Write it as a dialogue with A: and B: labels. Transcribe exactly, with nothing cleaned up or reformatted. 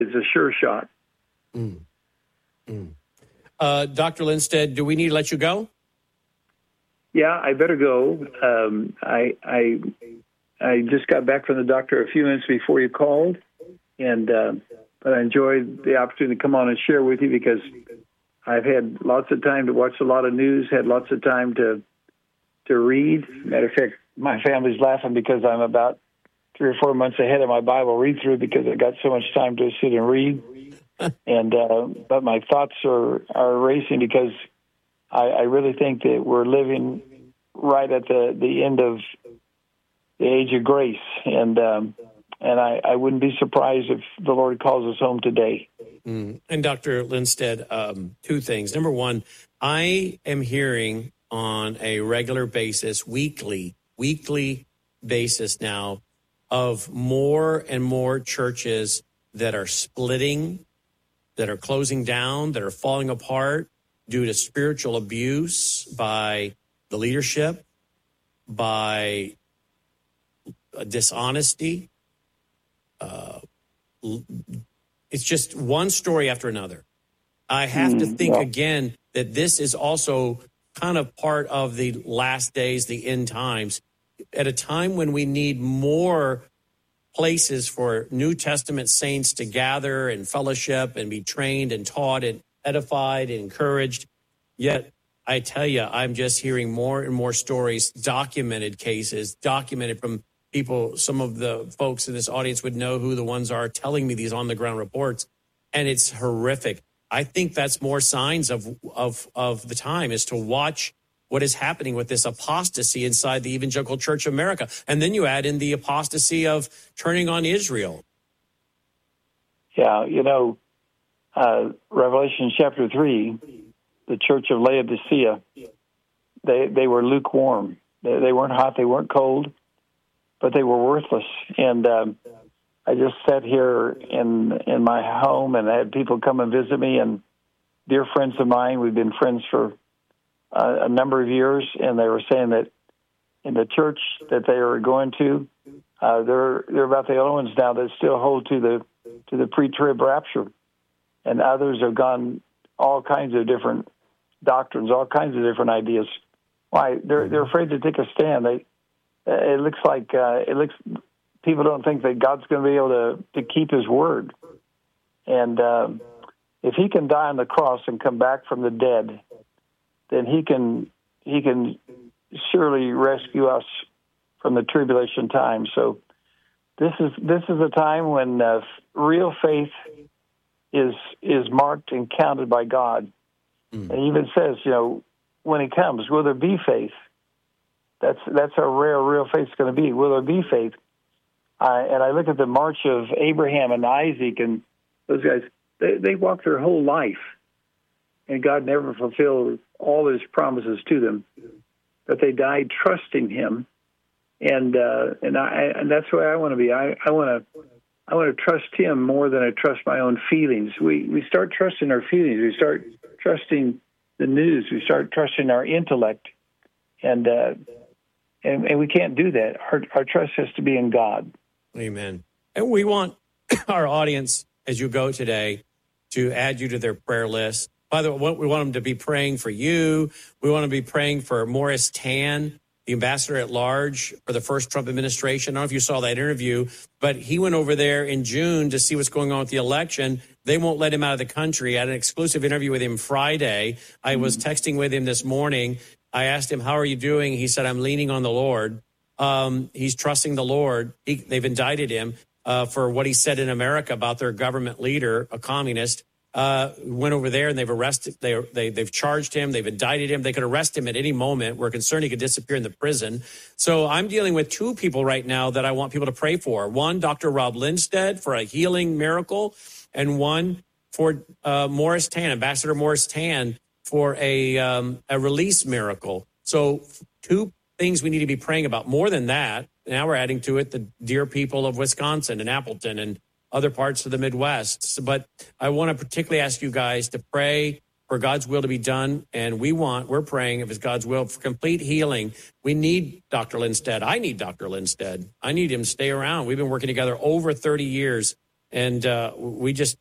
A: is a sure shot.
B: Mm. Mm. Uh, Doctor Lindstedt, do we need to let you go?
A: Yeah, I better go. Um, I, I I just got back from the doctor a few minutes before you called, and uh, but I enjoyed the opportunity to come on and share with you because I've had lots of time to watch a lot of news, had lots of time to to read. Matter of fact, my family's laughing because I'm about three or four months ahead of my Bible read-through because I got so much time to sit and read. and uh, But my thoughts are, are racing because I, I really think that we're living right at the, the end of the age of grace. And um, and I, I wouldn't be surprised if the Lord calls us home today.
B: Mm. And Doctor Lindstedt, um, two things. Number one, I am hearing on a regular basis, weekly, weekly basis now, of more and more churches that are splitting, that are closing down, that are falling apart due to spiritual abuse by the leadership, by dishonesty. Uh, it's just one story after another. I have mm, to think yeah. again that this is also kind of part of the last days, the end times, at a time when we need more places for New Testament saints to gather and fellowship and be trained and taught and edified and encouraged. Yet, I tell you, I'm just hearing more and more stories, documented cases, documented from people. Some of the folks in this audience would know who the ones are telling me these on-the-ground reports, and it's horrific. I think that's more signs of, of, of the time, is to watch what is happening with this apostasy inside the Evangelical Church of America. And then you add in the apostasy of turning on Israel.
A: Yeah, you know, uh, Revelation chapter three, the church of Laodicea, they they were lukewarm. They, they weren't hot, they weren't cold, but they were worthless. And um, I just sat here in in my home, and I had people come and visit me, and dear friends of mine, we've been friends for uh, a number of years, and they were saying that in the church that they are going to, uh, they're they're about the only ones now that still hold to the to the pre-trib rapture, and others have gone all kinds of different doctrines, all kinds of different ideas. Why? They're they're afraid to take a stand. They it looks like uh, it looks people don't think that God's going to be able to to keep His word, and um, if He can die on the cross and come back from the dead, then He can He can surely rescue us from the tribulation time. So this is this is a time when uh, real faith is is marked and counted by God. Mm. And He even says, you know, when He comes, will there be faith? That's that's how rare real faith is going to be. Will there be faith? Uh, and I look at the march of Abraham and Isaac and those guys. They they walked their whole life, and God never fulfilled all His promises to them. But they died trusting Him, and uh, and I and that's where I want to be. I, I want to I want to trust Him more than I trust my own feelings. We we start trusting our feelings. We start trusting the news. We start trusting our intellect, and uh, and and we can't do that. Our our trust has to be in God.
B: Amen. And we want our audience, as you go today, to add you to their prayer list. By the way, we want them to be praying for you. We want to be praying for Morris Tan, the ambassador at large for the first Trump administration. I don't know if you saw that interview, but he went over there in June to see what's going on with the election. They won't let him out of the country. I had an exclusive interview with him Friday. I was texting with him this morning. I asked him, how are you doing? He said, I'm leaning on the Lord. Um, he's trusting the Lord. He, they've indicted him uh, for what he said in America about their government leader, a communist. Uh, went over there and they've arrested, they, they, they've charged him, they've indicted him. They could arrest him at any moment. We're concerned he could disappear in the prison. So I'm dealing with two people right now that I want people to pray for. One, Doctor Rob Lindstedt for a healing miracle, and one for uh, Morris Tan, Ambassador Morris Tan, for a, um, a release miracle. So two things we need to be praying about. More than that, now we're adding to it the dear people of Wisconsin and Appleton and other parts of the Midwest. But I want to particularly ask you guys to pray for God's will to be done. And we want, we're praying, if it's God's will, for complete healing. We need Doctor Lindstedt. I need Doctor Lindstedt. I need him to stay around. We've been working together over thirty years. And uh, we just